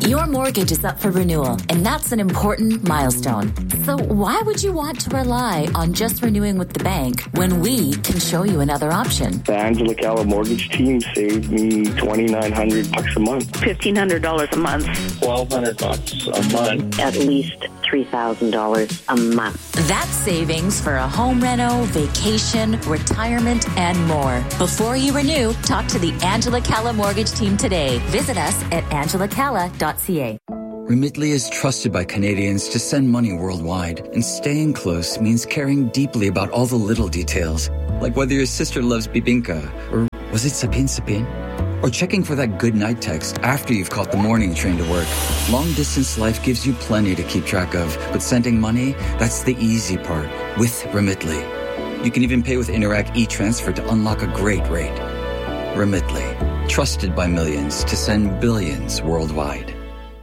Your mortgage is up for renewal, and that's an important milestone. So why would you want to rely on just renewing with the bank when we can show you another option? The Angela Calla mortgage team saved me $2,900 a month. $1,500 a month. $1,200 a month. At least $3,000 a month. That's savings for a home reno, vacation, retirement, and more. Before you renew, talk to the Angela Calla mortgage team today. Visit us at angelacalla.ca. Remitly is trusted by Canadians to send money worldwide, and staying close means caring deeply about all the little details, like whether your sister loves bibingka, or was it sapin sapin? Or checking for that good night text after you've caught the morning train to work. Long-distance life gives you plenty to keep track of, but sending money, that's the easy part with Remitly. You can even pay with Interac e-Transfer to unlock a great rate. Remitly, trusted by millions to send billions worldwide.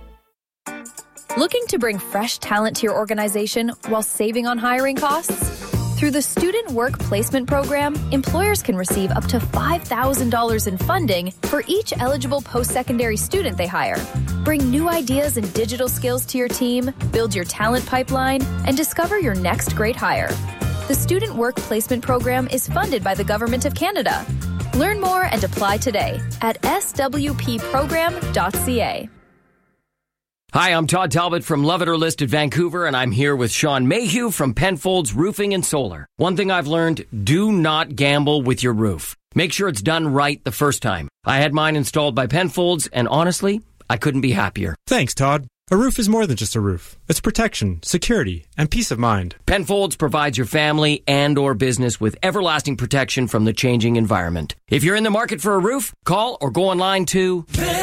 Looking to bring fresh talent to your organization while saving on hiring costs? Through the Student Work Placement Program, employers can receive up to $5,000 in funding for each eligible post-secondary student they hire. Bring new ideas and digital skills to your team, build your talent pipeline, and discover your next great hire. The Student Work Placement Program is funded by the Government of Canada. Learn more and apply today at swpprogram.ca. Hi, I'm Todd Talbot from Love It or List It Vancouver, and I'm here with Sean Mayhew from Penfolds Roofing and Solar. One thing I've learned, do not gamble with your roof. Make sure it's done right the first time. I had mine installed by Penfolds, and honestly, I couldn't be happier. Thanks, Todd. A roof is more than just a roof. It's protection, security, and peace of mind. Penfolds provides your family and or business with everlasting protection from the changing environment. If you're in the market for a roof, call or go online to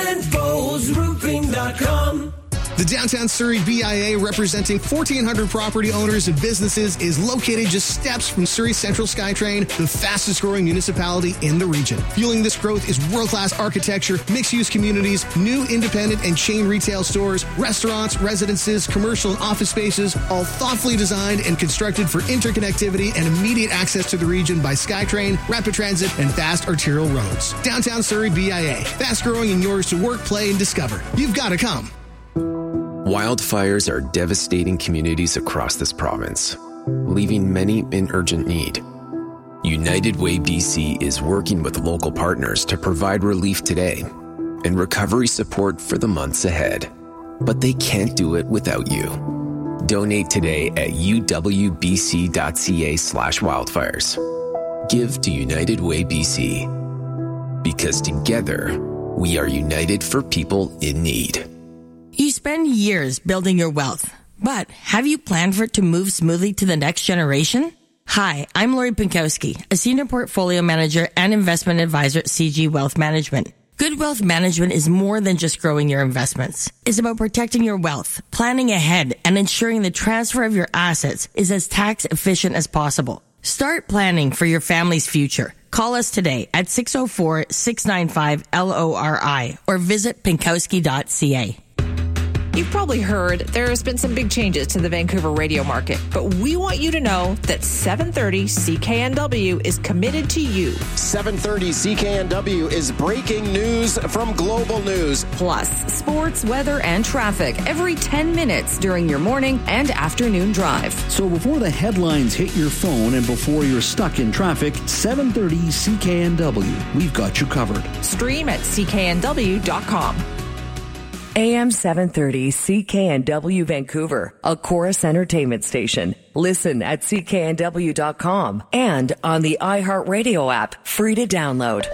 PenfoldsRoofing.com. The Downtown Surrey BIA, representing 1,400 property owners and businesses, is located just steps from Surrey Central SkyTrain, the fastest growing municipality in the region. Fueling this growth is world-class architecture, mixed-use communities, new independent and chain retail stores, restaurants, residences, commercial and office spaces, all thoughtfully designed and constructed for interconnectivity and immediate access to the region by SkyTrain, rapid transit, and fast arterial roads. Downtown Surrey BIA, fast growing and yours to work, play, and discover. You've got to come. Wildfires are devastating communities across this province, leaving many in urgent need. United Way BC is working with local partners to provide relief today and recovery support for the months ahead. But they can't do it without you. Donate today at uwbc.ca/wildfires. Give to United Way BC. Because together, we are united for people in need. You spend years building your wealth, but have you planned for it to move smoothly to the next generation? Hi, I'm Lori Pinkowski, a senior portfolio manager and investment advisor at CG Wealth Management. Good wealth management is more than just growing your investments. It's about protecting your wealth, planning ahead, and ensuring the transfer of your assets is as tax efficient as possible. Start planning for your family's future. Call us today at 604-695-LORI or visit pinkowski.ca. You've probably heard there's been some big changes to the Vancouver radio market, but we want you to know that 730 CKNW is committed to you. 730 CKNW is breaking news from Global News. Plus, sports, weather, and traffic every 10 minutes during your morning and afternoon drive. So before the headlines hit your phone and before you're stuck in traffic, 730 CKNW. We've got you covered. Stream at cknw.com. AM 730 CKNW Vancouver, a Chorus Entertainment station. Listen at cknw.com and on the iHeartRadio app, free to download.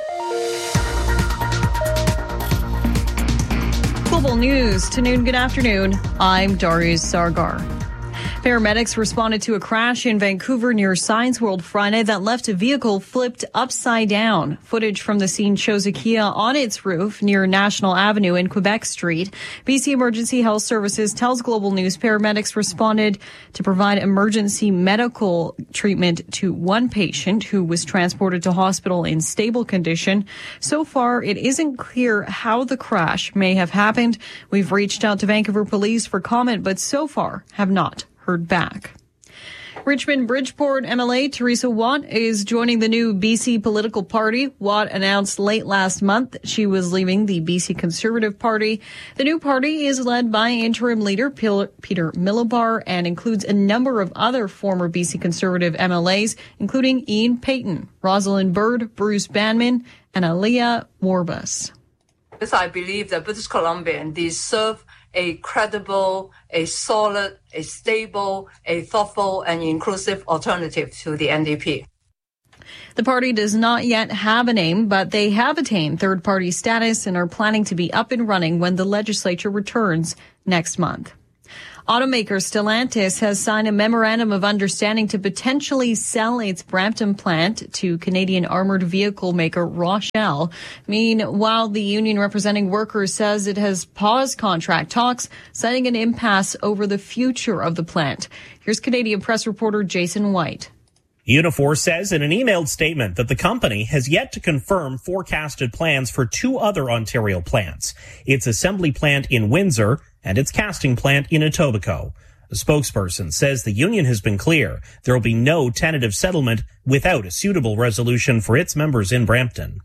Global News to noon. Good afternoon. I'm Darius Sargar. Paramedics responded to a crash in Vancouver near Science World Friday that left a vehicle flipped upside down. Footage from the scene shows a Kia on its roof near National Avenue and Quebec Street. BC Emergency Health Services tells Global News paramedics responded to provide emergency medical treatment to one patient who was transported to hospital in stable condition. So far, it isn't clear how the crash may have happened. We've reached out to Vancouver Police for comment, but so far have not heard back. Richmond Bridgeport MLA Teresa Watt is joining the new BC political party. Watt announced late last month she was leaving the BC Conservative Party. The new party is led by interim leader Peter Millibar and includes a number of other former BC Conservative MLAs, including Ian Payton, Rosalind Bird, Bruce Banman, and Aliyah Warbus. I believe that British Columbians deserve a credible, a solid, a stable, a thoughtful and inclusive alternative to the NDP. The party does not yet have a name, but they have attained third-party status and are planning to be up and running when the legislature returns next month. Automaker Stellantis has signed a memorandum of understanding to potentially sell its Brampton plant to Canadian armored vehicle maker Rochelle. Meanwhile, the union representing workers says it has paused contract talks, citing an impasse over the future of the plant. Here's Canadian press reporter Jason White. Unifor says in an emailed statement that the company has yet to confirm forecasted plans for two other Ontario plants, its assembly plant in Windsor and its casting plant in Etobicoke. A spokesperson says the union has been clear there will be no tentative settlement without a suitable resolution for its members in Brampton.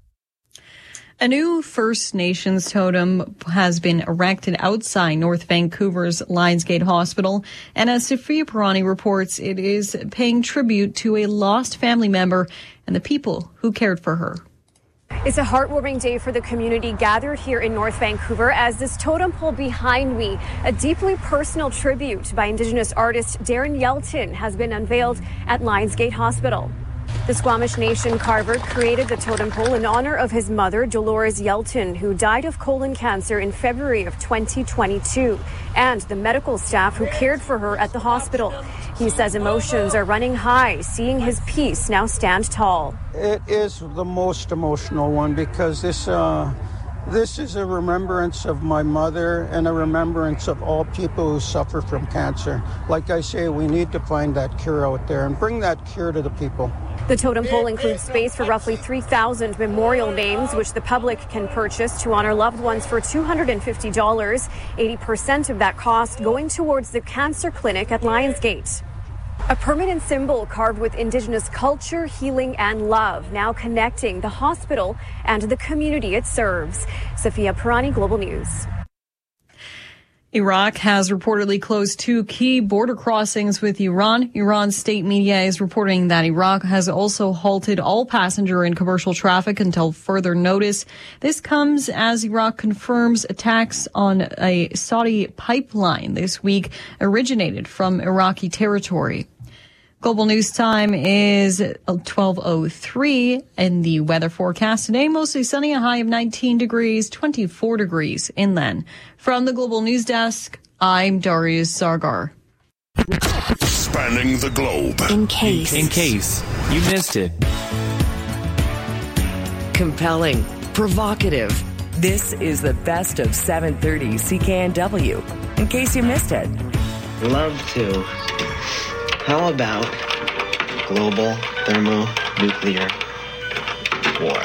A new First Nations totem has been erected outside North Vancouver's Lionsgate Hospital, and as Sophia Pirani reports, it is paying tribute to a lost family member and the people who cared for her. It's a heartwarming day for the community gathered here in North Vancouver as this totem pole behind me, a deeply personal tribute by Indigenous artist Darren Yelton, has been unveiled at Lionsgate Hospital. The Squamish Nation carver created the totem pole in honor of his mother, Dolores Yelton, who died of colon cancer in February of 2022, and the medical staff who cared for her at the hospital. He says emotions are running high, seeing his piece now stand tall. It is the most emotional one because this is a remembrance of my mother and a remembrance of all people who suffer from cancer. Like I say, we need to find that cure out there and bring that cure to the people. The totem pole includes space for roughly 3,000 memorial names, which the public can purchase to honor loved ones for $250. 80% of that cost going towards the cancer clinic at Lionsgate. A permanent symbol carved with Indigenous culture, healing, and love, now connecting the hospital and the community it serves. Sophia Pirani, Global News. Iraq has reportedly closed two key border crossings with Iran. Iran's state media is reporting that Iraq has also halted all passenger and commercial traffic until further notice. This comes as Iraq confirms attacks on a Saudi pipeline this week originated from Iraqi territory. Global News time is 12:03, and the weather forecast today, mostly sunny, a high of 19 degrees, 24 degrees inland. From the Global News Desk, I'm Darius Sargar. Spanning the globe. In case you missed it. Compelling, provocative. This is the best of 730 CKNW. In case you missed it. Love to. How about global thermonuclear war?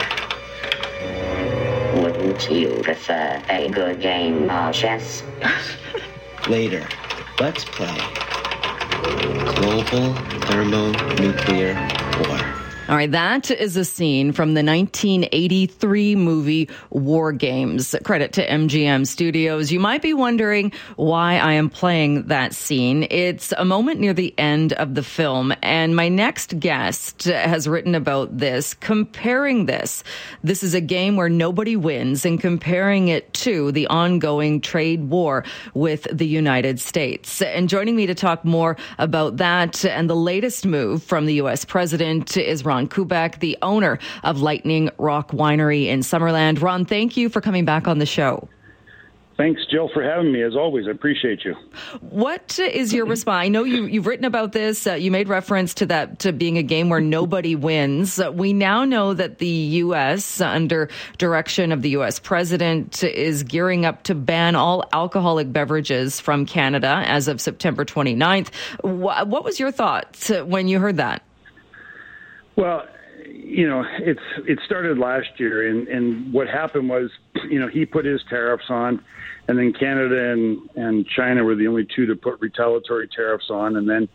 Wouldn't you prefer a good game of chess? Later, let's play global thermonuclear war. All right, that is a scene from the 1983 movie War Games. Credit to MGM Studios. You might be wondering why I am playing that scene. It's a moment near the end of the film, and my next guest has written about this, comparing this. This is a game where nobody wins, and comparing it to the ongoing trade war with the United States. And joining me to talk more about that and the latest move from the U.S. president is Ron Kubek, the owner of Lightning Rock Winery in Summerland. Ron, thank you for coming back on the show. Thanks, Jill, for having me. As always, I appreciate you. What is your response? I know you've written about this. You made reference to that, to being a game where nobody wins. We now know that the U.S., under direction of the U.S. president, is gearing up to ban all alcoholic beverages from Canada as of September 29th. What was your thoughts when you heard that? Well, you know, it started last year, and what happened was, you know, he put his tariffs on, and then Canada and China were the only two to put retaliatory tariffs on, and then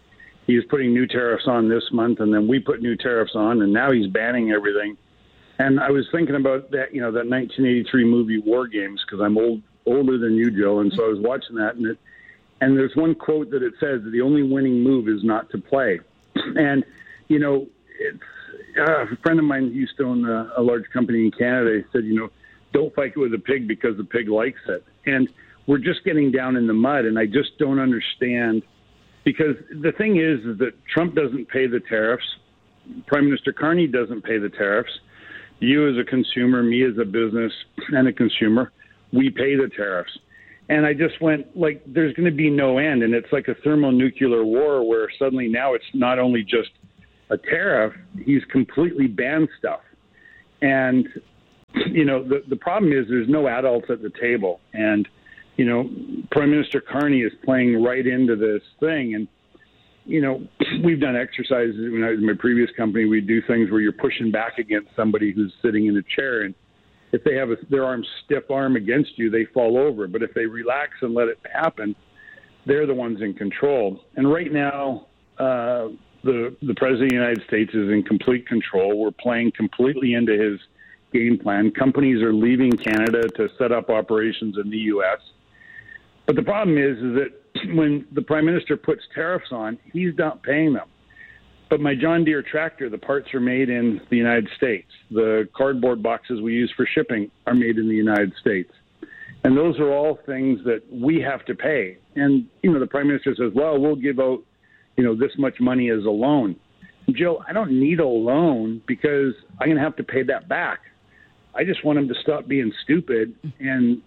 He was putting new tariffs on this month, and then we put new tariffs on, and now he's banning everything. And I was thinking about that, that 1983 movie War Games, because I'm older than you, Joe, and so I was watching that, and there's one quote that it says that the only winning move is not to play. And, it's a friend of mine used to own a large company in Canada. He said, don't fight with a pig because the pig likes it. And we're just getting down in the mud, and I just don't understand, because the thing is that Trump doesn't pay the tariffs. Prime Minister Carney doesn't pay the tariffs. You as a consumer, me as a business and a consumer, we pay the tariffs. And I just went, there's going to be no end. And it's like a thermonuclear war where suddenly now it's not only just a tariff, he's completely banned stuff. And, the problem is there's no adults at the table. And, Prime Minister Carney is playing right into this thing. And, we've done exercises. When I was in my previous company, we do things where you're pushing back against somebody who's sitting in a chair. And if they have their arm stiff arm against you, they fall over. But if they relax and let it happen, they're the ones in control. And right now, the President of the United States is in complete control. We're playing completely into his game plan. Companies are leaving Canada to set up operations in the U.S. But the problem is that when the Prime Minister puts tariffs on, he's not paying them. But my John Deere tractor, the parts are made in the United States. The cardboard boxes we use for shipping are made in the United States. And those are all things that we have to pay. And, the Prime Minister says, well, we'll give out, this much money as a loan. Joe, I don't need a loan because I'm going to have to pay that back. I just want him to stop being stupid. And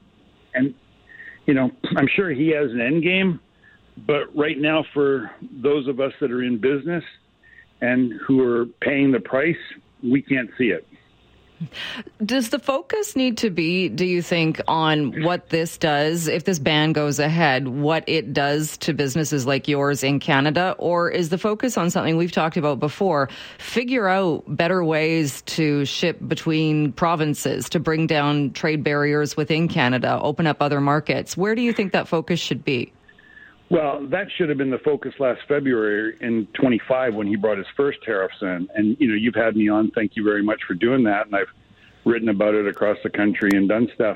I'm sure he has an end game. But right now, for those of us that are in business and who are paying the price, we can't see it. Does the focus need to be, do you think, on what this does, if this ban goes ahead, what it does to businesses like yours in Canada? Or is the focus on something we've talked about before, figure out better ways to ship between provinces, to bring down trade barriers within Canada, open up other markets? Where do you think that focus should be? Well, that should have been the focus last February in 25 when he brought his first tariffs in. And, you've had me on. Thank you very much for doing that. And I've written about it across the country and done stuff.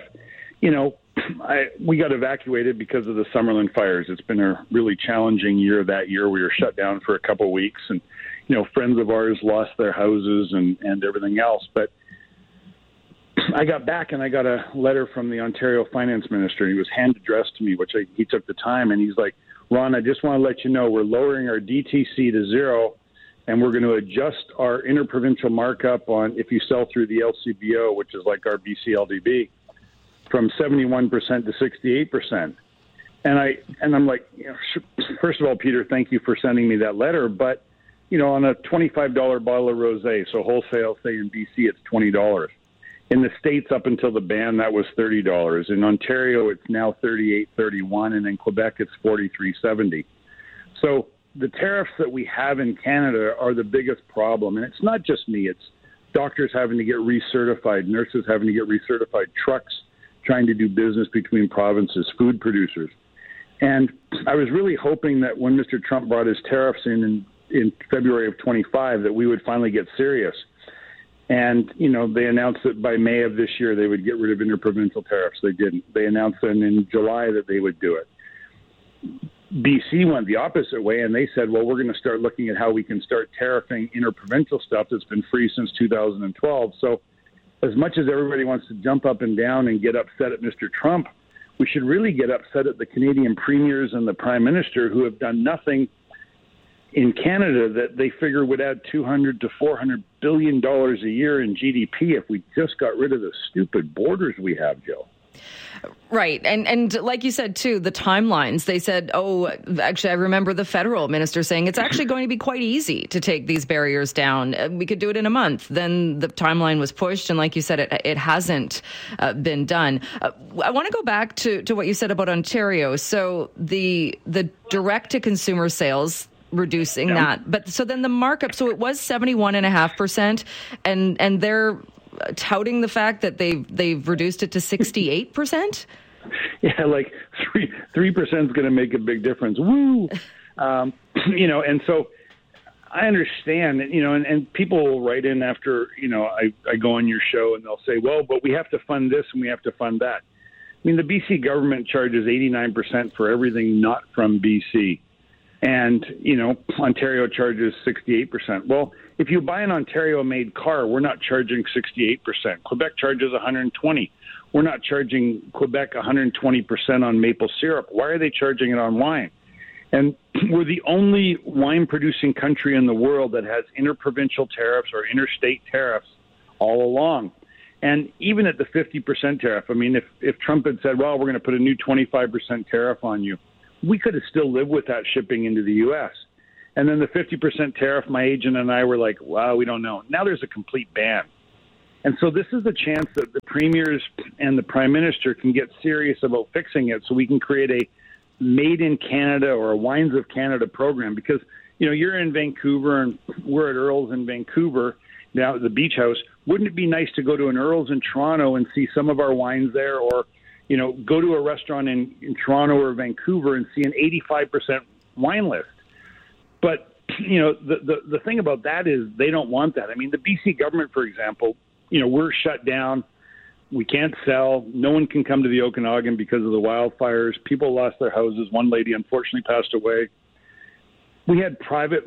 We got evacuated because of the Summerlin fires. It's been a really challenging year that year. We were shut down for a couple of weeks. And, friends of ours lost their houses and everything else. But I got back and I got a letter from the Ontario Finance Minister. He was hand addressed to me, he took the time, and he's like, Ron, I just want to let you know we're lowering our DTC to zero, and we're going to adjust our interprovincial markup on if you sell through the LCBO, which is like our BCLDB, from 71% to 68%. And I'm like, first of all, Peter, thank you for sending me that letter. But, on a $25 bottle of rosé, so wholesale, say in BC, it's $20. In the States, up until the ban, that was $30. In Ontario, it's now $38.31, and in Quebec, it's $43.70. So the tariffs that we have in Canada are the biggest problem. And it's not just me. It's doctors having to get recertified, nurses having to get recertified, trucks trying to do business between provinces, food producers. And I was really hoping that when Mr. Trump brought his tariffs in February of 25, that we would finally get serious. And, they announced that by May of this year, they would get rid of interprovincial tariffs. They didn't. They announced then in July that they would do it. BC went the opposite way, and they said, well, we're going to start looking at how we can start tariffing interprovincial stuff that's been free since 2012. So as much as everybody wants to jump up and down and get upset at Mr. Trump, we should really get upset at the Canadian premiers and the Prime Minister who have done nothing in Canada that they figure would add $200 to $400 billion a year in GDP if we just got rid of the stupid borders we have, Joe. Right. And like you said, too, the timelines, they said, actually, I remember the federal minister saying it's actually going to be quite easy to take these barriers down. We could do it in a month. Then the timeline was pushed. And like you said, it hasn't been done. I want to go back to what you said about Ontario. So the direct to consumer sales, reducing that. But so then the markup, so it was 71.5%, and they're touting the fact that they've reduced it to 68%. Yeah, like 3% is going to make a big difference. Woo! And so I understand that, and people will write in after, I go on your show and they'll say, well, but we have to fund this and we have to fund that. I mean, the BC government charges 89% for everything not from BC. And, Ontario charges 68%. Well, if you buy an Ontario-made car, we're not charging 68%. Quebec charges 120%. We're not charging Quebec 120% on maple syrup. Why are they charging it on wine? And we're the only wine-producing country in the world that has interprovincial tariffs or interstate tariffs all along. And even at the 50% tariff, I mean, if Trump had said, well, we're going to put a new 25% tariff on you, we could have still lived with that shipping into the U.S. And then the 50% tariff, my agent and I were like, wow, we don't know. Now there's a complete ban. And so this is a chance that the premiers and the prime minister can get serious about fixing it so we can create a Made in Canada or a Wines of Canada program. Because, you're in Vancouver and we're at Earl's in Vancouver, now at the Beach House. Wouldn't it be nice to go to an Earl's in Toronto and see some of our wines there, or go to a restaurant in Toronto or Vancouver and see an 85% wine list? But, the thing about that is they don't want that. I mean, the BC government, for example, we're shut down. We can't sell. No one can come to the Okanagan because of the wildfires. People lost their houses. One lady, unfortunately, passed away. We had private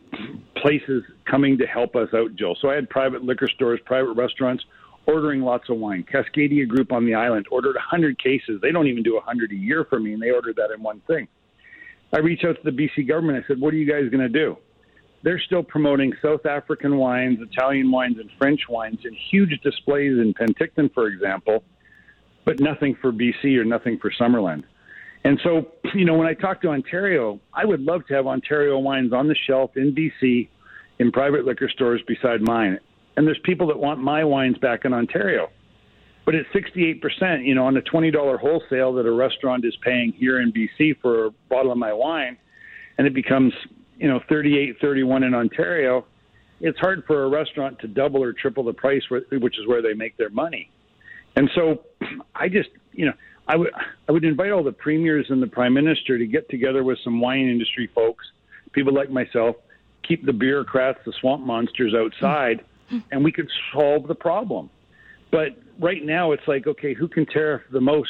places coming to help us out, Jill. So I had private liquor stores, private restaurants ordering lots of wine. Cascadia Group on the island ordered 100 cases. They don't even do 100 a year for me, and they ordered that in one thing. I reached out to the BC government. I said, what are you guys going to do? They're still promoting South African wines, Italian wines, and French wines in huge displays in Penticton, for example, but nothing for BC or nothing for Summerland. And so, when I talk to Ontario, I would love to have Ontario wines on the shelf in BC in private liquor stores beside mine. And there's people that want my wines back in Ontario. But at 68%, on a $20 wholesale that a restaurant is paying here in BC for a bottle of my wine, and it becomes, 38, 31 in Ontario, it's hard for a restaurant to double or triple the price, which is where they make their money. And so I just, I would invite all the premiers and the prime minister to get together with some wine industry folks, people like myself, keep the bureaucrats, the swamp monsters outside, and we could solve the problem. But right now it's like, okay, who can tariff the most?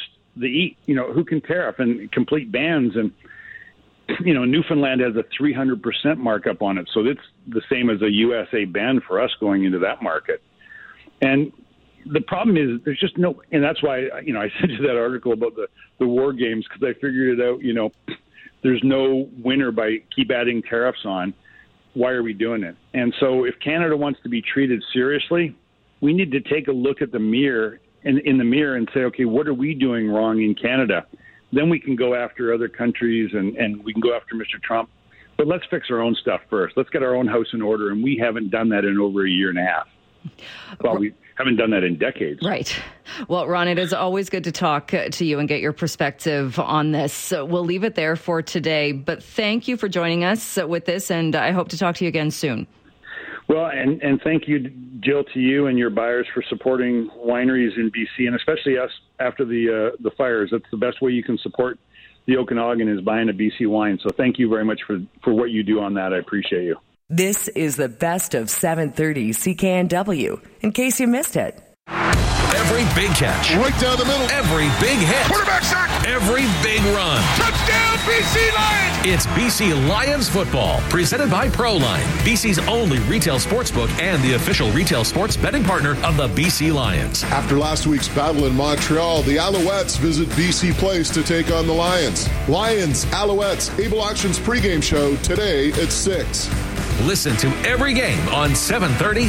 Who can tariff and complete bans? And, Newfoundland has a 300% markup on it. So it's the same as a USA ban for us going into that market. And the problem is there's just no, and that's why, I sent you that article about the war games, because I figured it out, there's no winner by keep adding tariffs on. Why are we doing it? And so if Canada wants to be treated seriously, we need to take a look at the mirror in the mirror and say, okay, what are we doing wrong in Canada? Then we can go after other countries and we can go after Mr. Trump. But let's fix our own stuff first. Let's get our own house in order. And we haven't done that in over a year and a half. Well, we haven't done that in decades. Right. Well, Ron, it is always good to talk to you and get your perspective on this. So we'll leave it there for today. But thank you for joining us with this, and I hope to talk to you again soon. Well, and thank you, Jill, to you and your buyers for supporting wineries in BC, and especially us after the fires. That's the best way you can support the Okanagan, is buying a BC wine. So thank you very much for what you do on that. I appreciate you. This is the best of 730 CKNW, in case you missed it. Every big catch. Right down the middle. Every big hit. Quarterback sack. Every big run. Touchdown, BC Lions. It's BC Lions football, presented by ProLine, BC's only retail sportsbook and the official retail sports betting partner of the BC Lions. After last week's battle in Montreal, the Alouettes visit BC Place to take on the Lions. Lions, Alouettes, Able Actions pregame show today at 6. Listen to every game on 730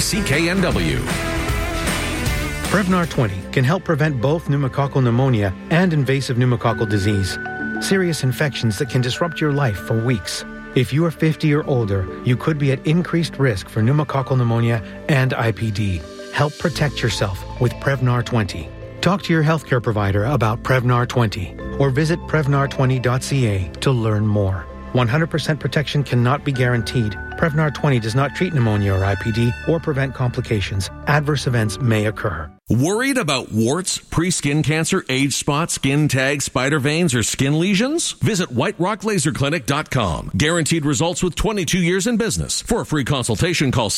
CKNW. Prevnar 20 can help prevent both pneumococcal pneumonia and invasive pneumococcal disease, serious infections that can disrupt your life for weeks. If you are 50 or older, you could be at increased risk for pneumococcal pneumonia and IPD. Help protect yourself with Prevnar 20. Talk to your healthcare provider about Prevnar 20 or visit Prevnar20.ca to learn more. 100% protection cannot be guaranteed. Prevnar 20 does not treat pneumonia or IPD or prevent complications. Adverse events may occur. Worried about warts, pre-skin cancer, age spots, skin tags, spider veins, or skin lesions? Visit whiterocklaserclinic.com. Guaranteed results with 22 years in business. For a free consultation, call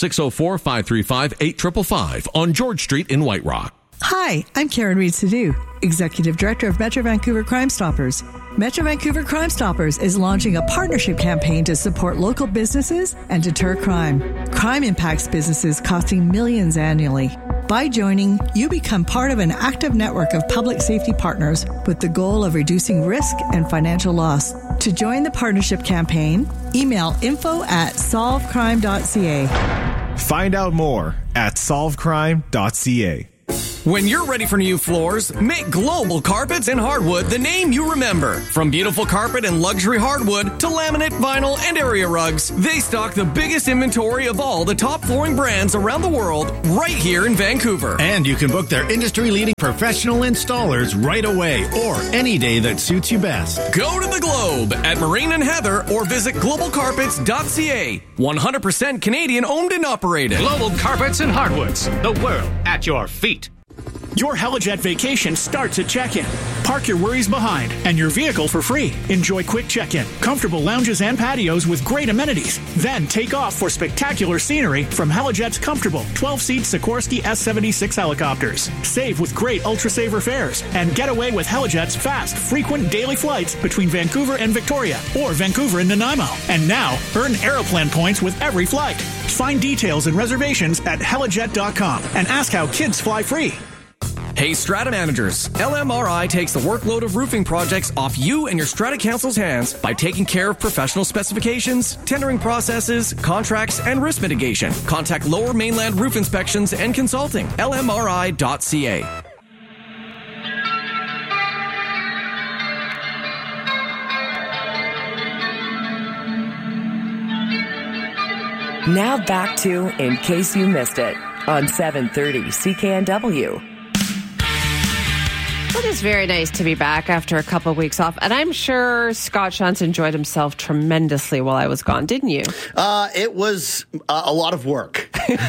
604-535-8555 on George Street in White Rock. Hi, I'm Karen Reed-Sadu, Executive Director of Metro Vancouver Crime Stoppers. Metro Vancouver Crime Stoppers is launching a partnership campaign to support local businesses and deter crime. Crime impacts businesses costing millions annually. By joining, you become part of an active network of public safety partners with the goal of reducing risk and financial loss. To join the partnership campaign, email info@solvecrime.ca. Find out more at solvecrime.ca. When you're ready for new floors, make Global Carpets and Hardwood the name you remember. From beautiful carpet and luxury hardwood to laminate, vinyl, and area rugs, they stock the biggest inventory of all the top flooring brands around the world right here in Vancouver. And you can book their industry-leading professional installers right away or any day that suits you best. Go to the Globe at Marine and Heather or visit globalcarpets.ca. 100% Canadian owned and operated. Global Carpets and Hardwoods, the world at your feet. Your Helijet vacation starts at check-in. Park your worries behind and your vehicle for free. Enjoy quick check-in, comfortable lounges and patios with great amenities. Then take off for spectacular scenery from Helijet's comfortable 12-seat Sikorsky S-76 helicopters. Save with great Ultra-Saver fares and get away with Helijet's fast, frequent daily flights between Vancouver and Victoria or Vancouver and Nanaimo. And now, earn Aeroplan points with every flight. Find details and reservations at helijet.com and ask how kids fly free. Hey Strata managers, LMRI takes the workload of roofing projects off you and your Strata Council's hands by taking care of professional specifications, tendering processes, contracts, and risk mitigation. Contact Lower Mainland Roof Inspections and Consulting, lmri.ca. Now back to In Case You Missed It on 730 CKNW. It is very nice to be back after a couple of weeks off. And I'm sure Scott Shantz enjoyed himself tremendously while I was gone, didn't you? It was a lot of work.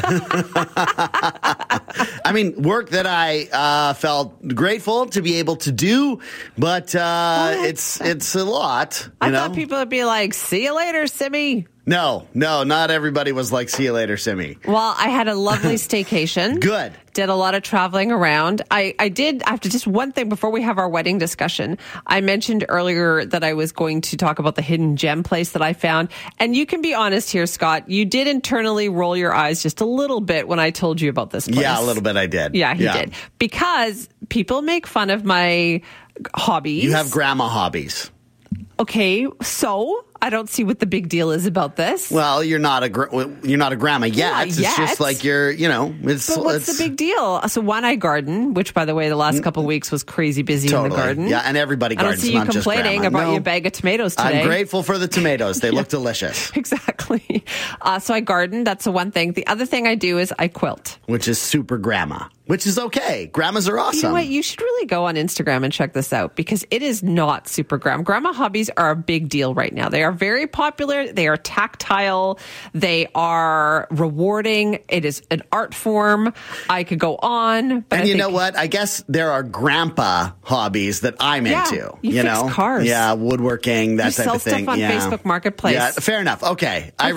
I mean, work that I felt grateful to be able to do, but it's a lot. I thought people would be like, see you later, Simi. No, not everybody was like, see you later, Simi. Well, I had a lovely staycation. Good. Did a lot of traveling around. I did, after just one thing before we have our wedding discussion, I mentioned earlier that I was going to talk about the hidden gem place that I found. And you can be honest here, Scott, you did internally roll your eyes just a little bit when I told you about this place. Yeah, a little bit I did. Yeah, he did. Because people make fun of my hobbies. You have grandma hobbies. Okay, so I don't see what the big deal is about this. Well, you're not a grandma yet. It's just like you're, But what's the big deal? So one, I garden, which, by the way, the last couple of weeks was crazy busy in the garden. Yeah, and everybody gardens. I don't see you complaining about your bag of tomatoes today. I'm grateful for the tomatoes. They look delicious. Exactly. So I garden. That's the one thing. The other thing I do is I quilt. Which is super grandma. Which is okay. Grandmas are awesome. You know what? You should really go on Instagram and check this out because it is not super grandma. Grandma hobbies are a big deal right now. They are very popular. They are tactile. They are rewarding. It is an art form. I could go on. But and you know what? I guess there are grandpa hobbies that I'm into. You fix cars. Yeah, woodworking, that type of thing. You sell stuff on Facebook Marketplace. Yeah, fair enough. Okay. I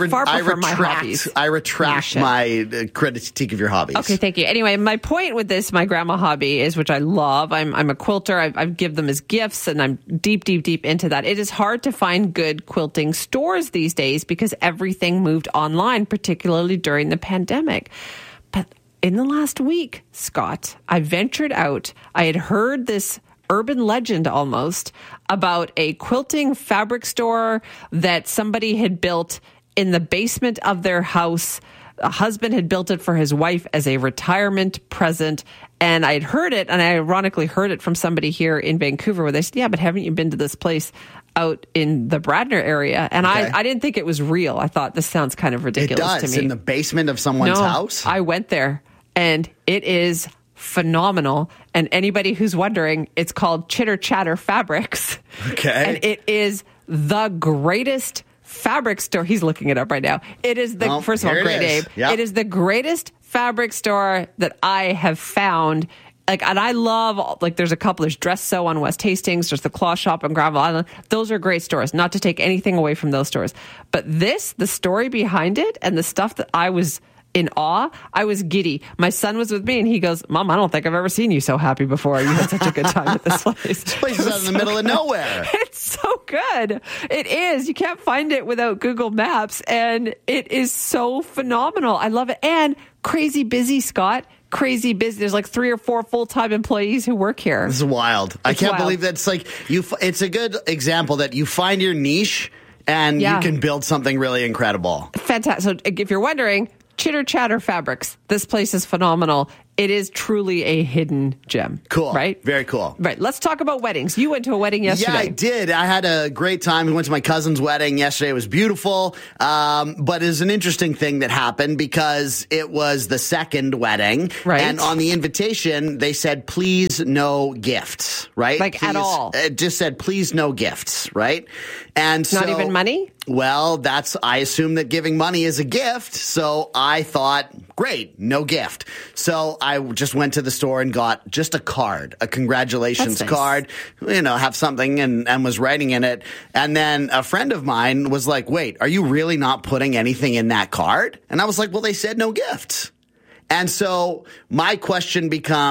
retract my critique of your hobbies. Okay, thank you. Anyway, my point with this, my grandma hobby is, which I love. I'm a quilter. I give them as gifts, and I'm deep into that. It is hard to find good quilting stores these days because everything moved online, particularly during the pandemic. But in the last week, Scott, I ventured out. I had heard this urban legend almost about a quilting fabric store that somebody had built in the basement of their house. A husband had built it for his wife as a retirement present. And I'd heard it, and I ironically heard it from somebody here in Vancouver where they said, yeah, but haven't you been to this place out in the Bradner area? And okay. I didn't think it was real. I thought, this sounds kind of ridiculous to me. In the basement of someone's house? I went there, and it is phenomenal. And anybody who's wondering, it's called Chitter Chatter Fabrics. Okay. And it is the greatest fabric store. He's looking it up right now. It is the, first of all, great Abe. Yep. It is the greatest fabric store that I have found. Like, and I love, like, there's a couple. There's Dress Sew on West Hastings. There's the Claw Shop on Gravel Island. Those are great stores. Not to take anything away from those stores. But this, the story behind it and the stuff that I was in awe, I was giddy. My son was with me and he goes, Mom, I don't think I've ever seen you so happy before. You had such a good time at this place. This place is out in the middle of nowhere. It's so good. It is. You can't find it without Google Maps. And it is so phenomenal. I love it. And crazy busy, Scott. Crazy busy. There's like 3 or 4 full-time employees who work here. This is wild. I can't believe that's like you. It's a good example that you find your niche and you can build something really incredible. Fantastic. So if you're wondering, Chitter Chatter Fabrics. This place is phenomenal. It is truly a hidden gem. Cool. Right? Very cool. Right. Let's talk about weddings. You went to a wedding yesterday. Yeah, I did. I had a great time. We went to my cousin's wedding yesterday. It was beautiful. But it's an interesting thing that happened because it was the second wedding. Right. And on the invitation, they said, please no gifts, right? Like at all. It just said, please no gifts, right? And Not even money? Well, I assume that giving money is a gift. So I thought, great, no gift. So I just went to the store and got just a card, a congratulations card, have something and was writing in it. And then a friend of mine was like, wait, are you really not putting anything in that card? And I was like, well, they said no gifts. And so my question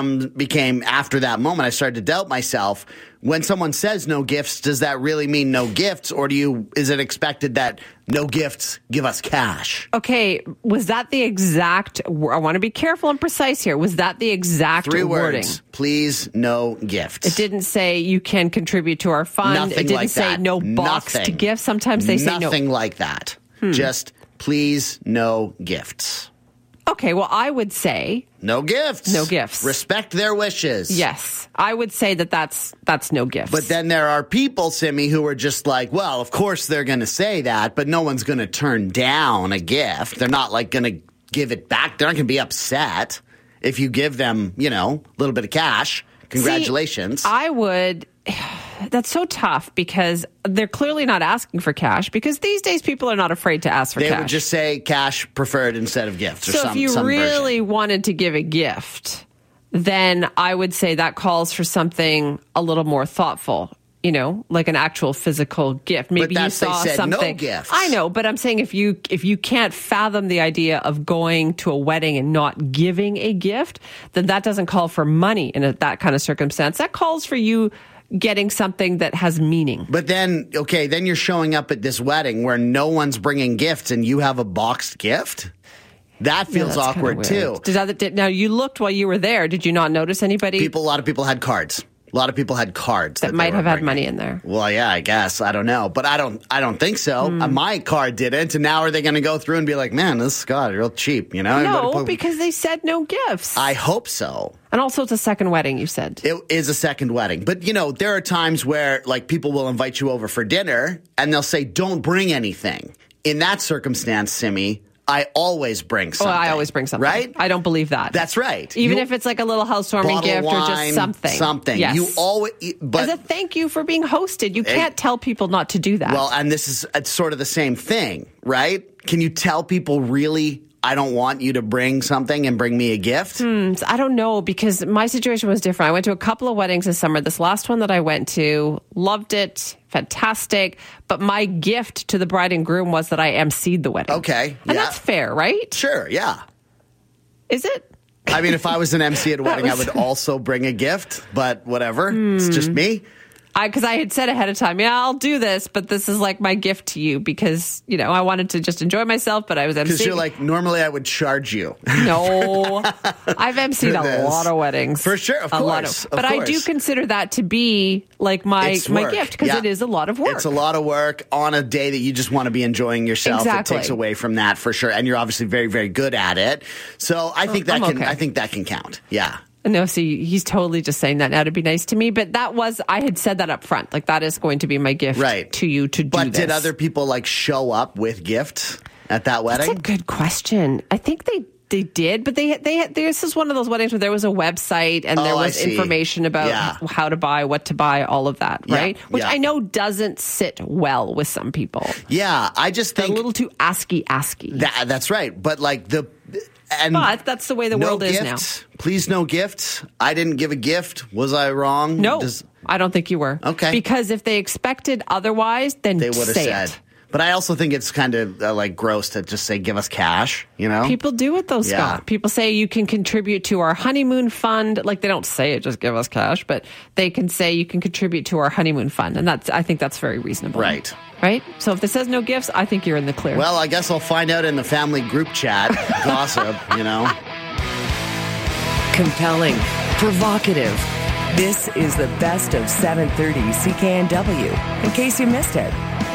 became after that moment, I started to doubt myself. When someone says no gifts, does that really mean no gifts? Or is it expected that no gifts, give us cash? Okay. Was that the exact, I want to be careful and precise here. Was that the exact 3 wording? words. Please no gifts. It didn't say you can contribute to our fund. Nothing it didn't like say that. no boxed Nothing. gifts. Sometimes they say no. Nothing like that. Just please no gifts. Okay, well, I would say no gifts. No gifts. Respect their wishes. Yes, I would say that's no gifts. But then there are people, Simi, who are just like, well, of course they're going to say that, but no one's going to turn down a gift. They're not like going to give it back. They're not going to be upset if you give them, a little bit of cash. Congratulations. See, I would. That's so tough because they're clearly not asking for cash because these days people are not afraid to ask for cash. They would just say cash preferred instead of gifts or so if you really version. wanted to give a gift, then I would say that calls for something a little more thoughtful. Like an actual physical gift. Maybe you saw something. No gifts. I know, but I'm saying if you can't fathom the idea of going to a wedding and not giving a gift, then that doesn't call for money in that kind of circumstance. That calls for you getting something that has meaning. But then, then you're showing up at this wedding where no one's bringing gifts and you have a boxed gift? That feels awkward too. Now, you looked while you were there. Did you not notice anybody? A lot of people had cards. A lot of people had cards that might have had money in there. Well, yeah, I guess. I don't know. But I don't think so. My card didn't. And now are they going to go through and be like, man, this is real cheap, No, because they said no gifts. I hope so. And also it's a second wedding, you said. It is a second wedding. But, there are times where, people will invite you over for dinner and they'll say, don't bring anything. In that circumstance, Simi, I always bring something. I always bring something. Right? I don't believe that. That's right. Even if it's like a little housewarming gift wine, or just something. Something. Yes. You always, as a thank you for being hosted. You can't tell people not to do that. Well, and it's sort of the same thing, right? Can you tell people really, I don't want you to bring something and bring me a gift? I don't know because my situation was different. I went to a couple of weddings this summer. This last one that I went to, loved it. Fantastic. But my gift to the bride and groom was that I emceed the wedding. Okay. And that's fair, right? Sure, yeah. Is it? I mean, if I was an MC at a wedding, I would also bring a gift, but whatever. It's just me. Because I had said ahead of time, I'll do this, but this is like my gift to you because, I wanted to just enjoy myself, but I was emceeing. Because you're like, normally I would charge you. No. I've emceed a lot of weddings. For sure, of course. But I do consider that to be like my gift because it is a lot of work. It's a lot of work on a day that you just want to be enjoying yourself. Exactly. It takes away from that for sure. And you're obviously very, very good at it. So I think I think that can count. Yeah. No, see, he's totally just saying that now to be nice to me. But I had said that up front. Like, that is going to be my gift to you to do this. But did other people, show up with gifts at that wedding? That's a good question. I think they They did, but they this is one of those weddings where there was a website and there was information about how to buy, what to buy, all of that, right? Which I know doesn't sit well with some people. Yeah, I just think they're a little too asky. That's right, but like but that's the way the world is now. Please, no gifts. I didn't give a gift. Was I wrong? No, I don't think you were. Okay, because if they expected otherwise, then they would have said. But I also think it's kind of like gross to just say, give us cash, you know? People do it though, Scott. People say you can contribute to our honeymoon fund. Like they don't say it, just give us cash, but they can say you can contribute to our honeymoon fund. And I think that's very reasonable. Right. Right? So if it says no gifts, I think you're in the clear. Well, I guess I'll find out in the family group chat, gossip, you know? Compelling, provocative. This is the best of 730 CKNW, in case you missed it.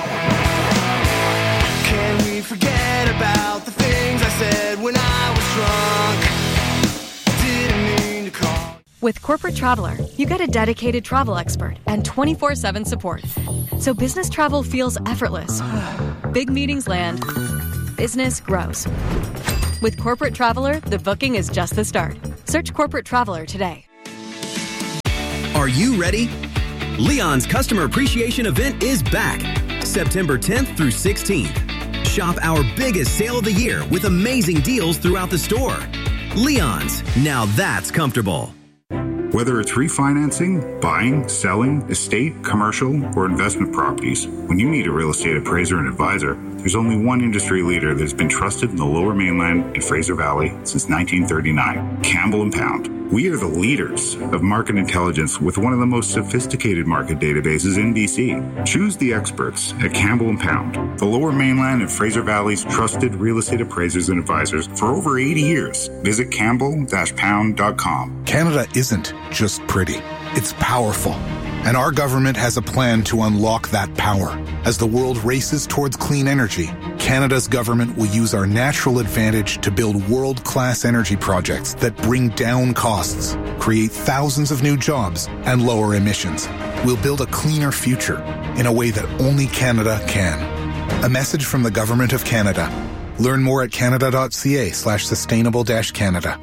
Can we forget about the things I said when I was drunk? Didn't mean to call. With Corporate Traveler, you get a dedicated travel expert and 24/7 support. So business travel feels effortless. Big meetings land. Business grows. With Corporate Traveler, the booking is just the start. Search Corporate Traveler today. Are you ready? Leon's Customer Appreciation Event is back, September 10th through 16th. Shop our biggest sale of the year with amazing deals throughout the store. Leon's, now that's comfortable. Whether it's refinancing, buying, selling, estate, commercial, or investment properties, when you need a real estate appraiser and advisor, there's only one industry leader that's been trusted in the Lower Mainland and Fraser Valley since 1939, Campbell & Pound. We are the leaders of market intelligence with one of the most sophisticated market databases in BC. Choose the experts at Campbell & Pound, the Lower Mainland and Fraser Valley's trusted real estate appraisers and advisors for over 80 years. Visit campbell-pound.com. Canada isn't just pretty. It's powerful. And our government has a plan to unlock that power. As the world races towards clean energy, Canada's government will use our natural advantage to build world-class energy projects that bring down costs, create thousands of new jobs, and lower emissions. We'll build a cleaner future in a way that only Canada can. A message from the Government of Canada. Learn more at canada.ca/sustainable-Canada.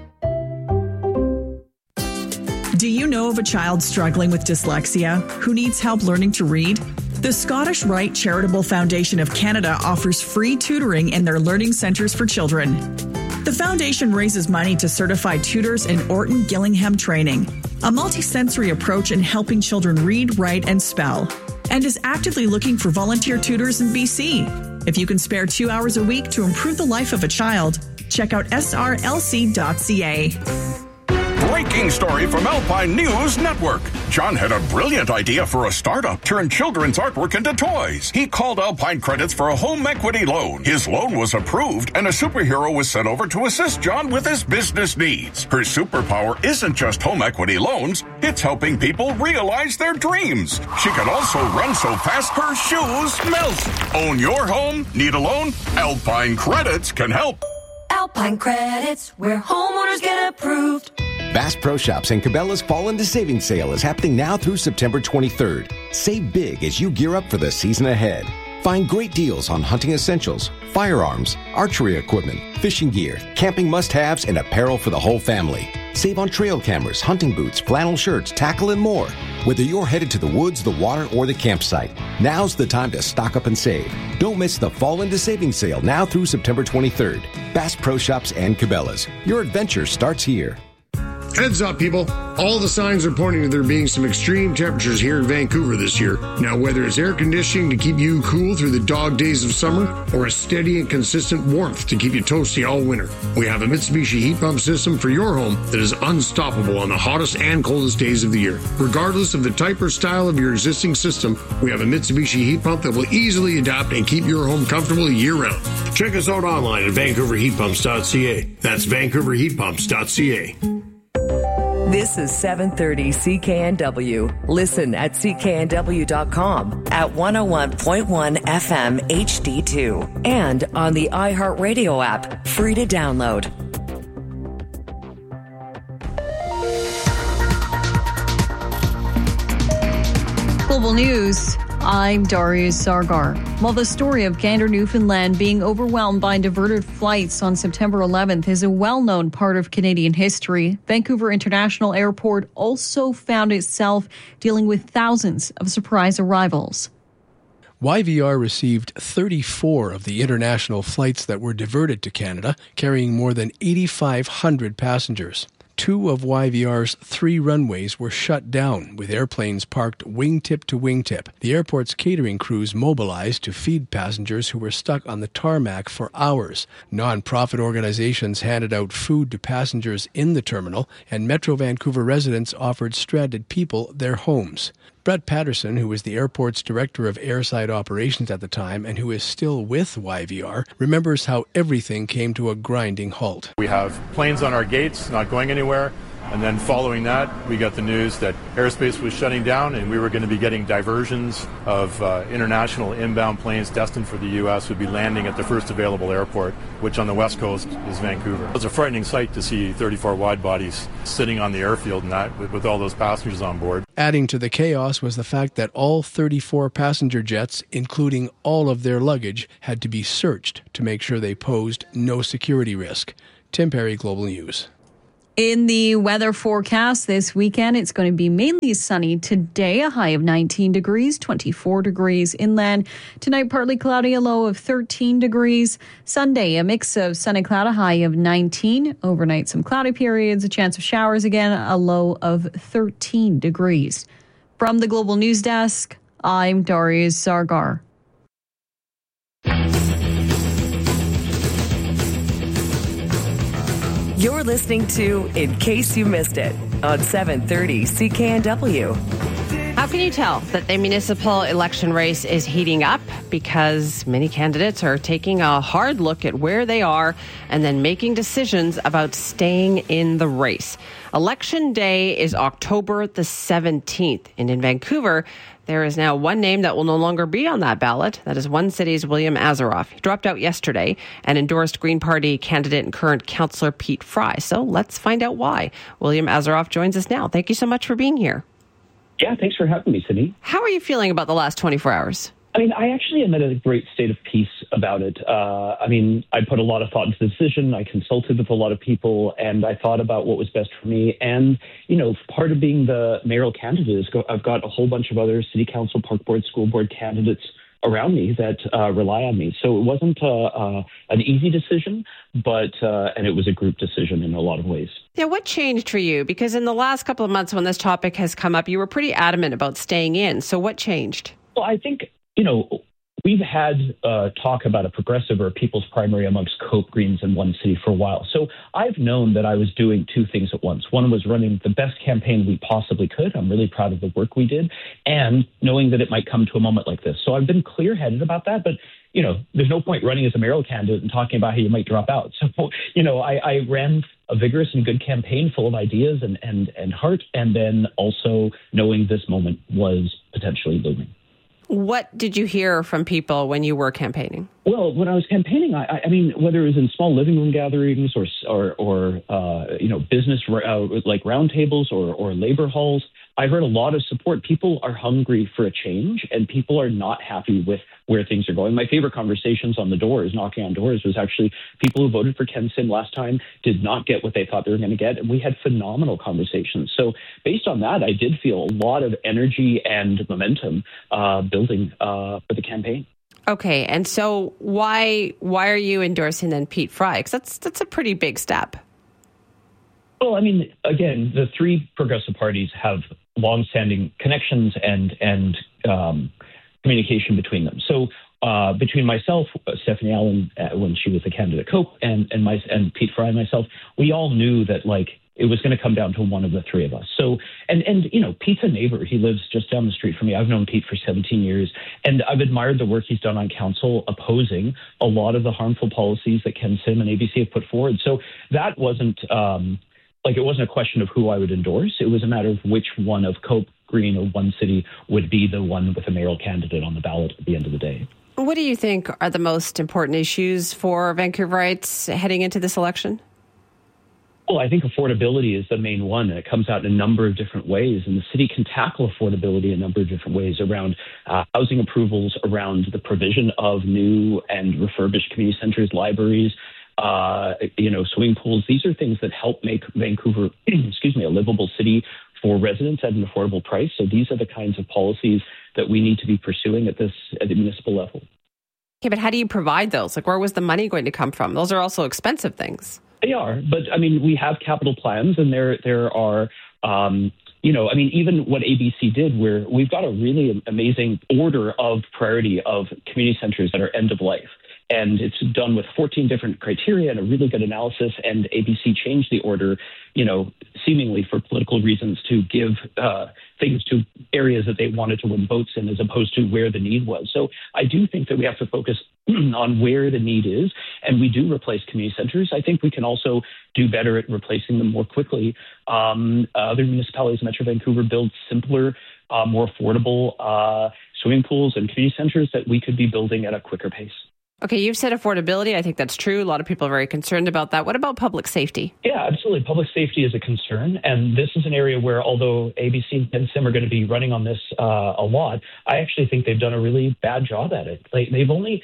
Do you know of a child struggling with dyslexia who needs help learning to read? The Scottish Rite Charitable Foundation of Canada offers free tutoring in their learning centres for children. The foundation raises money to certify tutors in Orton Gillingham training, a multisensory approach in helping children read, write, and spell, and is actively looking for volunteer tutors in BC. If you can spare 2 hours a week to improve the life of a child, check out srlc.ca. Breaking story from Alpine News Network. John had a brilliant idea for a startup, turn children's artwork into toys. He called Alpine Credits for a home equity loan. His loan was approved, and a superhero was sent over to assist John with his business needs. Her superpower isn't just home equity loans, it's helping people realize their dreams. She can also run so fast her shoes melt. Own your home? Need a loan? Alpine Credits can help. Alpine Credits, where homeowners get approved. Bass Pro Shops and Cabela's Fall into Savings Sale is happening now through September 23rd. Save big as you gear up for the season ahead. Find great deals on hunting essentials, firearms, archery equipment, fishing gear, camping must-haves, and apparel for the whole family. Save on trail cameras, hunting boots, flannel shirts, tackle, and more. Whether you're headed to the woods, the water, or the campsite, now's the time to stock up and save. Don't miss the Fall into Savings Sale now through September 23rd. Bass Pro Shops and Cabela's. Your adventure starts here. Heads up, people. All the signs are pointing to there being some extreme temperatures here in Vancouver this year. Now, whether it's air conditioning to keep you cool through the dog days of summer or a steady and consistent warmth to keep you toasty all winter, we have a Mitsubishi heat pump system for your home that is unstoppable on the hottest and coldest days of the year. Regardless of the type or style of your existing system, we have a Mitsubishi heat pump that will easily adapt and keep your home comfortable year-round. Check us out online at vancouverheatpumps.ca. That's vancouverheatpumps.ca. This is 730 CKNW. Listen at cknw.com, at 101.1 FM HD2, and on the iHeartRadio app, free to download. Global news. I'm Darius Sargar. Well, the story of Gander, Newfoundland being overwhelmed by diverted flights on September 11th is a well-known part of Canadian history. Vancouver International Airport also found itself dealing with thousands of surprise arrivals. YVR received 34 of the international flights that were diverted to Canada, carrying more than 8,500 passengers. 2 of YVR's 3 runways were shut down, with airplanes parked wingtip to wingtip. The airport's catering crews mobilized to feed passengers who were stuck on the tarmac for hours. Non-profit organizations handed out food to passengers in the terminal, and Metro Vancouver residents offered stranded people their homes. Brett Patterson, who was the airport's director of airside operations at the time and who is still with YVR, remembers how everything came to a grinding halt. We have planes on our gates not going anywhere, and then following that we got the news that airspace was shutting down and we were going to be getting diversions of international inbound planes destined for the U.S. would be landing at the first available airport, which on the west coast is Vancouver. It was a frightening sight to see 34 wide bodies sitting on the airfield and that with all those passengers on board. Adding to the chaos was the fact that all 34 passenger jets, including all of their luggage, had to be searched to make sure they posed no security risk. Tim Perry, Global News. In the weather forecast this weekend, it's going to be mainly sunny today, a high of 19 degrees, 24 degrees inland. Tonight, partly cloudy, a low of 13 degrees. Sunday, a mix of sun and cloud, a high of 19. Overnight, some cloudy periods, a chance of showers again, a low of 13 degrees. From the Global News Desk, I'm Darius Sargar. You're listening to In Case You Missed It on 730 CKNW. How can you tell that the municipal election race is heating up? Because many candidates are taking a hard look at where they are and then making decisions about staying in the race. Election day is October the 17th. And in Vancouver, there is now one name that will no longer be on that ballot. That is One City's William Asaroff. He dropped out yesterday and endorsed Green Party candidate and current councillor Pete Fry. So let's find out why. William Asaroff joins us now. Thank you so much for being here. Yeah, thanks for having me, Sydney. How are you feeling about the last 24 hours? I mean, I actually am in a great state of peace about it. I put a lot of thought into the decision. I consulted with a lot of people, and I thought about what was best for me. And, part of being the mayoral candidate is I've got a whole bunch of other city council, park board, school board candidates around me that rely on me. So it wasn't an easy decision, and it was a group decision in a lot of ways. Yeah, what changed for you? Because in the last couple of months when this topic has come up, you were pretty adamant about staying in. So what changed? Well, I think, we've had talk about a progressive or a people's primary amongst Cope, Greens, and One City for a while. So I've known that I was doing two things at once. One was running the best campaign we possibly could. I'm really proud of the work we did, and knowing that it might come to a moment like this. So I've been clear-headed about that, but there's no point running as a mayoral candidate and talking about how you might drop out. So, I ran a vigorous and good campaign full of ideas and heart, and then also knowing this moment was potentially looming. What did you hear from people when you were campaigning? Well, when I was campaigning, I mean, whether it was in small living room gatherings or business like roundtables or labor halls, I heard a lot of support. People are hungry for a change, and people are not happy with where things are going. My favorite conversations on the doors, knocking on doors, was actually people who voted for Ken Sim last time did not get what they thought they were going to get, and we had phenomenal conversations. So based on that, I did feel a lot of energy and momentum building for the campaign. Okay, and so why are you endorsing then Pete Fry? Because that's a pretty big step. Well, I mean, again, the three progressive parties have longstanding connections and communication between them. So between myself, Stephanie Allen, when she was the candidate Cope, and Pete Fry and myself, we all knew that it was going to come down to one of the three of us. So, and Pete's a neighbor. He lives just down the street from me. I've known Pete for 17 years, and I've admired the work he's done on council opposing a lot of the harmful policies that Ken Sim and ABC have put forward. So that wasn't it wasn't a question of who I would endorse. It was a matter of which one of Cope, Green, or One City would be the one with a mayoral candidate on the ballot at the end of the day. What do you think are the most important issues for Vancouverites heading into this election? Well, I think affordability is the main one, and it comes out in a number of different ways. And the city can tackle affordability in a number of different ways around housing approvals, around the provision of new and refurbished community centers, libraries, swimming pools. These are things that help make Vancouver, a livable city for residents at an affordable price. So these are the kinds of policies that we need to be pursuing at the municipal level. Okay, but how do you provide those? Like, where was the money going to come from? Those are also expensive things. They are, but I mean, we have capital plans, and there are, even what ABC did, where we've got a really amazing order of priority of community centers that are end of life. And it's done with 14 different criteria and a really good analysis. And ABC changed the order, seemingly for political reasons, to give things to areas that they wanted to win votes in, as opposed to where the need was. So I do think that we have to focus on where the need is, and we do replace community centers. I think we can also do better at replacing them more quickly. Other municipalities in Metro Vancouver build simpler, more affordable swimming pools and community centers that we could be building at a quicker pace. Okay, you've said affordability. I think that's true. A lot of people are very concerned about that. What about public safety? Yeah, absolutely. Public safety is a concern. And this is an area where, although ABC and Ken Sim are going to be running on this a lot, I actually think they've done a really bad job at it. Like, they've only,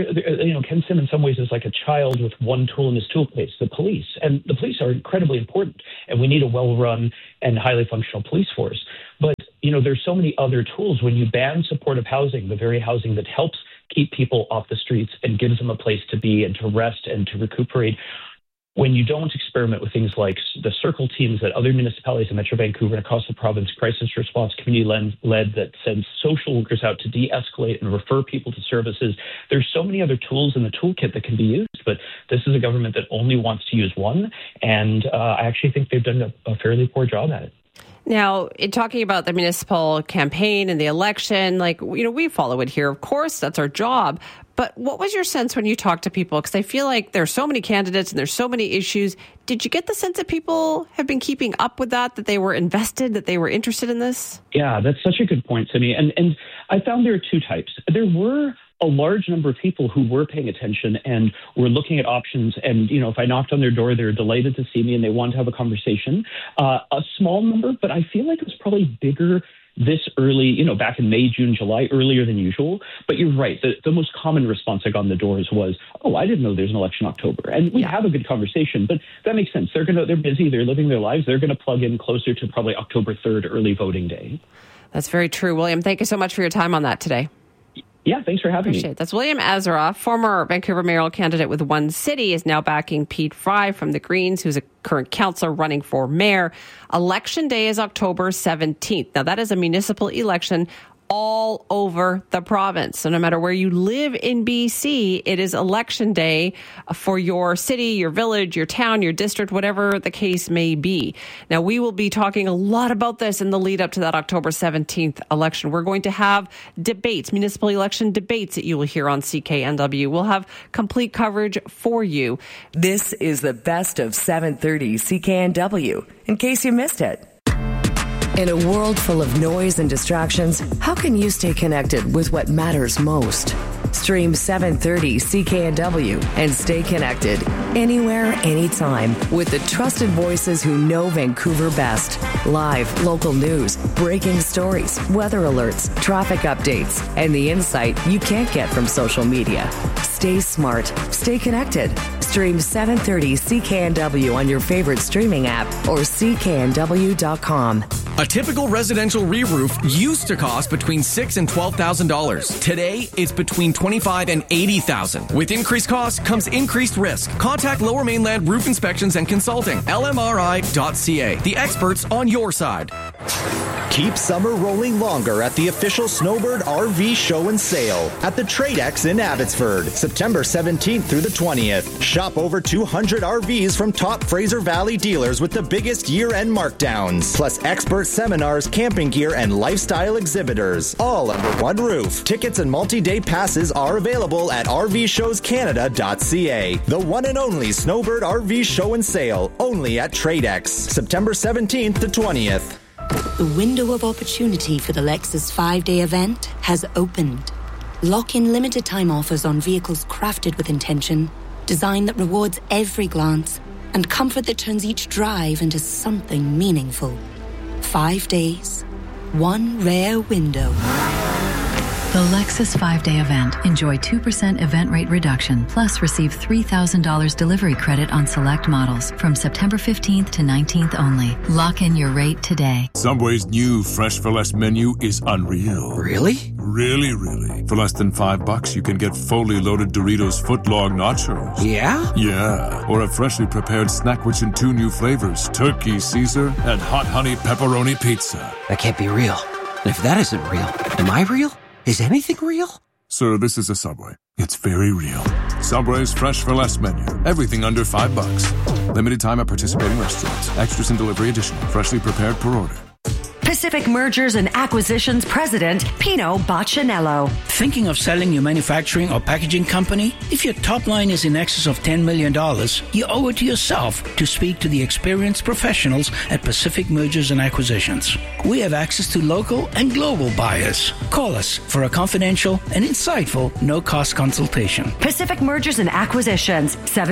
Ken Sim in some ways is like a child with one tool in his toolkit, the police. And the police are incredibly important. And we need a well-run and highly functional police force. But, there's so many other tools. When you ban supportive housing, the very housing that helps keep people off the streets and gives them a place to be and to rest and to recuperate, when you don't experiment with things like the circle teams that other municipalities in Metro Vancouver and across the province, crisis response community-led that sends social workers out to de-escalate and refer people to services, there's so many other tools in the toolkit that can be used, but this is a government that only wants to use one, and I actually think they've done a fairly poor job at it. Now, in talking about the municipal campaign and the election, we follow it here, of course, that's our job. But what was your sense when you talked to people? Because I feel like there's so many candidates and there's so many issues. Did you get the sense that people have been keeping up with that they were invested, that they were interested in this? Yeah, that's such a good point, Simi. And I found there are two types. There were a large number of people who were paying attention and were looking at options. And, if I knocked on their door, they're delighted to see me and they want to have a conversation. A small number, but I feel like it was probably bigger this early, back in May, June, July, earlier than usual. But you're right. The most common response I got on the doors was, "Oh, I didn't know there's an election in October." And we have a good conversation, but that makes sense. They're busy. They're living their lives. They're going to plug in closer to probably October 3rd, early voting day. That's very true. William, thank you so much for your time on that today. Yeah, thanks for having me. That's William Azaroff, former Vancouver mayoral candidate with One City, is now backing Pete Fry from the Greens, who's a current councillor running for mayor. Election day is October 17th. Now, that is a municipal election all over the province. So no matter where you live in BC, it is election day for your city, your village, your town, your district, whatever the case may be. Now, we will be talking a lot about this in the lead up to that October 17th election. We're going to have debates, municipal election debates that you will hear on CKNW. We'll have complete coverage for you. This is the best of 730 CKNW, in case you missed it. In a world full of noise and distractions, how can you stay connected with what matters most? Stream 730 CKNW and stay connected anywhere, anytime with the trusted voices who know Vancouver best. Live, local news, breaking stories, weather alerts, traffic updates, and the insight you can't get from social media. Stay smart. Stay connected. Stream 730 CKNW on your favorite streaming app or cknw.com. A typical residential re-roof used to cost between $6,000 and $12,000. Today, it's between $25,000 and $80,000. With increased costs comes increased risk. Contact Lower Mainland Roof Inspections and Consulting, lmri.ca. The experts on your side. Keep summer rolling longer at the official Snowbird RV Show and Sale at the Tradex in Abbotsford, September 17th through the 20th. Shop over 200 RVs from top Fraser Valley dealers with the biggest year-end markdowns, plus expert seminars, camping gear, and lifestyle exhibitors, all under one roof. Tickets and multi-day passes are available at rvshowscanada.ca. The one and only Snowbird RV Show and Sale, only at Tradex, September 17th to 20th. The window of opportunity for the Lexus 5-day event has opened. Lock in limited time offers on vehicles crafted with intention, design that rewards every glance, and comfort that turns each drive into something meaningful. 5 days, one rare window. The Lexus 5-day event. Enjoy 2% event rate reduction, plus receive $3,000 delivery credit on select models from September 15th to 19th only. Lock in your rate today. Subway's new Fresh for Less menu is unreal. Really? Really, really. For less than $5, you can get fully loaded Doritos footlong nachos. Yeah? Yeah. Or a freshly prepared snack rich in 2 new flavors, Turkey Caesar and Hot Honey Pepperoni Pizza. That can't be real. And if that isn't real, am I real? Is anything real? Sir, this is a Subway. It's very real. Subway's Fresh for Less menu. Everything under $5. Limited time at participating restaurants. Extras and delivery additional. Freshly prepared per order. Pacific Mergers and Acquisitions President Pino Baccinello. Thinking of selling your manufacturing or packaging company? If your top line is in excess of $10 million, you owe it to yourself to speak to the experienced professionals at Pacific Mergers and Acquisitions. We have access to local and global buyers. Call us for a confidential and insightful no-cost consultation. Pacific Mergers and Acquisitions,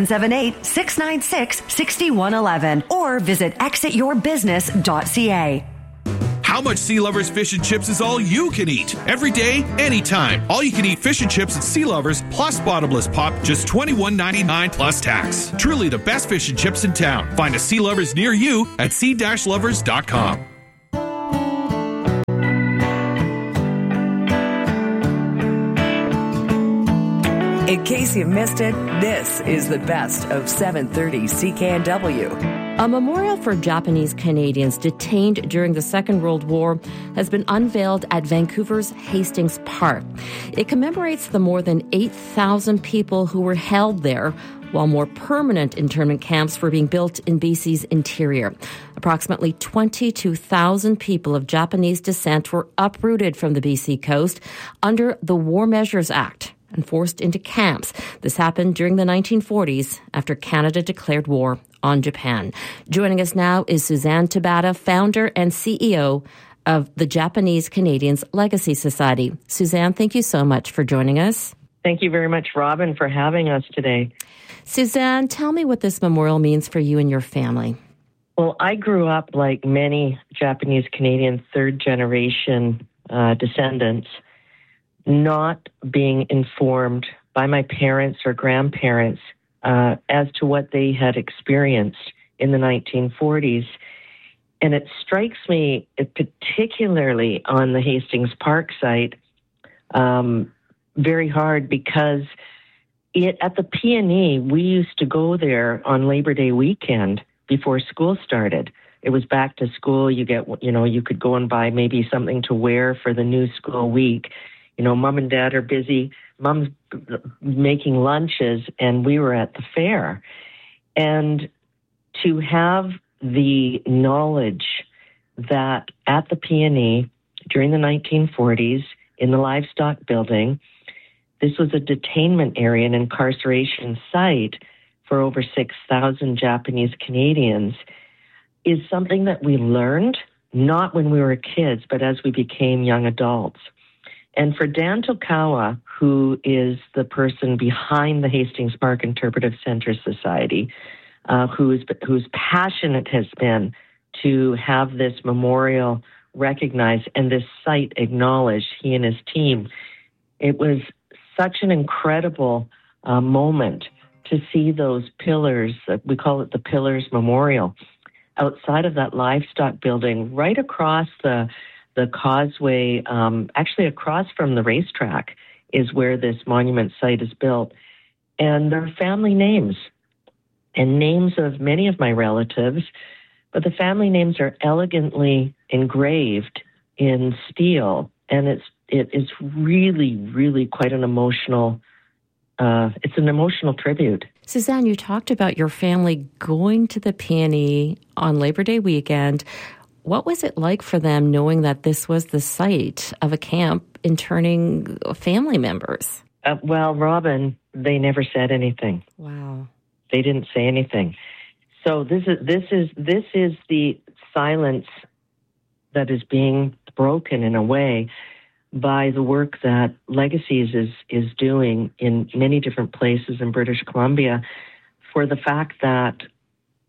778-696-6111, or visit exityourbusiness.ca. How much Sea Lovers fish and chips is all you can eat? Every day, anytime. All you can eat fish and chips at Sea Lovers plus bottomless pop, just $21.99 plus tax. Truly the best fish and chips in town. Find a Sea Lovers near you at sea-lovers.com. In case you missed it, this is the best of 730 CKNW. A memorial for Japanese Canadians detained during the Second World War has been unveiled at Vancouver's Hastings Park. It commemorates the more than 8,000 people who were held there, while more permanent internment camps were being built in BC's interior. Approximately 22,000 people of Japanese descent were uprooted from the BC coast under the War Measures Act and forced into camps. This happened during the 1940s after Canada declared war on Japan. Joining us now is Suzanne Tabata, founder and CEO of the Japanese Canadians Legacy Society. Suzanne, thank you so much for joining us. Thank you very much, Robin, for having us today. Suzanne, tell me what this memorial means for you and your family. Well, I grew up like many Japanese Canadian third-generation descendants, not being informed by my parents or grandparents as to what they had experienced in the 1940s. And it strikes me, particularly on the Hastings Park site, very hard because at the PNE, we used to go there on Labor Day weekend before school started. It was back to school. You could go and buy maybe something to wear for the new school week. Mom and dad are busy. Mom's making lunches, and we were at the fair. And to have the knowledge that at the PNE during the 1940s in the livestock building, this was a detainment area, an incarceration site for over 6,000 Japanese Canadians, is something that we learned, not when we were kids, but as we became young adults. And for Dan Tokawa, who is the person behind the Hastings Park Interpretive Center Society, whose passion it has been to have this memorial recognized and this site acknowledged, he and his team, it was such an incredible moment to see those pillars, we call it the Pillars Memorial, outside of that livestock building, right across the causeway, actually across from the racetrack is where this monument site is built. And there are family names and names of many of my relatives, but the family names are elegantly engraved in steel. And it is really, really quite an emotional, it's an emotional tribute. Suzanne, you talked about your family going to the PNE on Labor Day weekend. What was it like for them knowing that this was the site of a camp interning family members? Well, Robin, they never said anything. Wow. They didn't say anything. So this is the silence that is being broken in a way by the work that Legacies is doing in many different places in British Columbia, for the fact that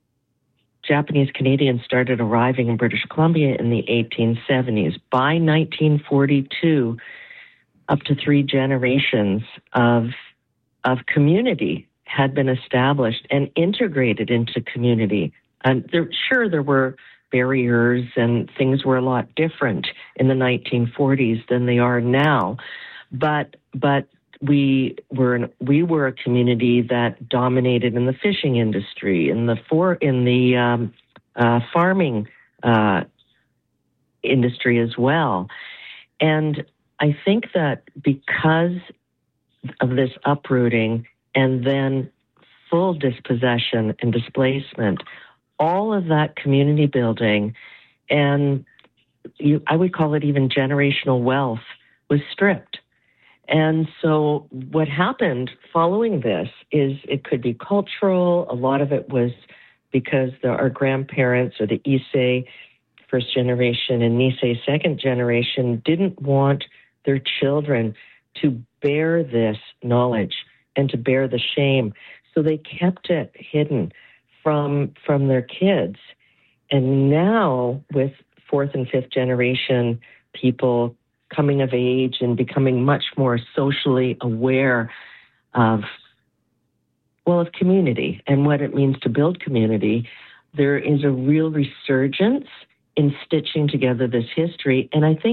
Japanese Canadians started arriving in British Columbia in the 1870s. By 1942, up to 3 generations of community had been established and integrated into community. And there were barriers and things were a lot different in the 1940s than they are now. But we were a community that dominated in the fishing industry, in the farming industry as well. And I think that because of this uprooting and then full dispossession and displacement, all of that community building and I would call it even generational wealth was stripped. And so what happened following this is it could be cultural. A lot of it was because our grandparents or the Issei first generation and Nisei second generation didn't want their children to bear this knowledge and to bear the shame. So they kept it hidden from their kids. And now with fourth and fifth generation people coming of age and becoming much more socially aware of community and what it means to build community, there is a real resurgence in stitching together this history. And I think